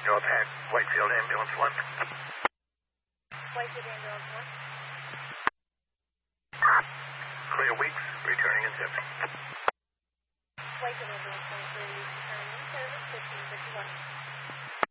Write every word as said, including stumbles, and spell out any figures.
North Hat, Whitefield Ambulance one. Whitefield Ambulance one. Clear Weeks, returning in service. Whitefield Ambulance one, clear Weeks, returning in service, fifteen fifty-one.